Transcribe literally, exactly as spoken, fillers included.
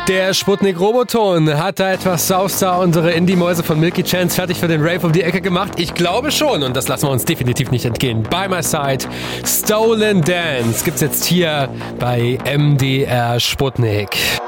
Der Sputnik-Roboton hat da etwas Sauster unsere Indie-Mäuse von Milky Chance fertig für den Rave um die Ecke gemacht. Ich glaube schon und das lassen wir uns definitiv nicht entgehen. By My Side, Stolen Dance gibt's jetzt hier bei M D R Sputnik.